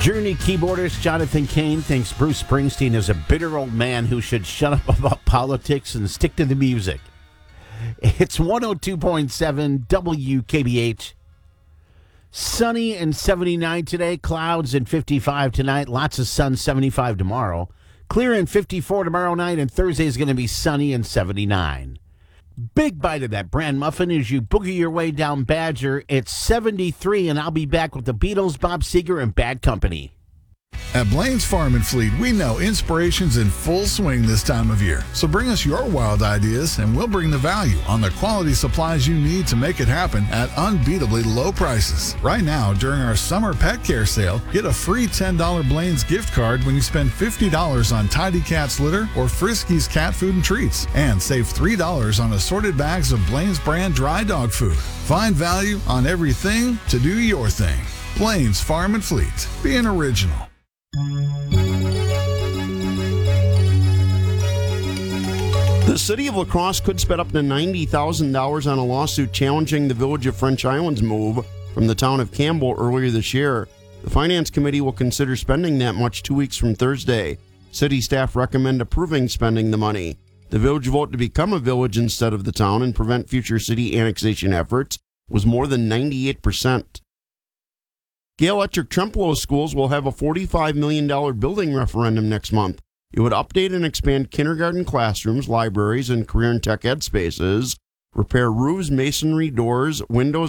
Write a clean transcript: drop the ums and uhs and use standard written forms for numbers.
Journey keyboardist Jonathan Cain thinks Bruce Springsteen is a bitter old man who should shut up about politics and stick to the music. It's 102.7 WKBH. Sunny and 79 today, clouds and 55 tonight, lots of sun, 75 tomorrow. Clear and 54 tomorrow night, and Thursday is going to be sunny and 79. Big bite of that bran muffin as you boogie your way down Badger. It's 73, and I'll be back with the Beatles, Bob Seger, and Bad Company. At Blaine's Farm and Fleet, we know inspiration's in full swing this time of year. So bring us your wild ideas, and we'll bring the value on the quality supplies you need to make it happen at unbeatably low prices. Right now, during our summer pet care sale, get a free $10 Blaine's gift card when you spend $50 on Tidy Cats litter or Friskies cat food and treats. And save $3 on assorted bags of Blaine's brand dry dog food. Find value on everything to do your thing. Blaine's Farm and Fleet. Be an original. The city of La Crosse could spend up to $90,000 on a lawsuit challenging the Village of French Island's move from the town of Campbell earlier this year. The Finance Committee will consider spending that much 2 weeks from Thursday. City staff recommend approving spending the money. The village vote to become a village instead of the town and prevent future city annexation efforts was more than 98%. Gale Electric Trempealeau Schools will have a $45 million building referendum next month. It would update and expand kindergarten classrooms, libraries, and career and tech ed spaces, repair roofs, masonry, doors, windows,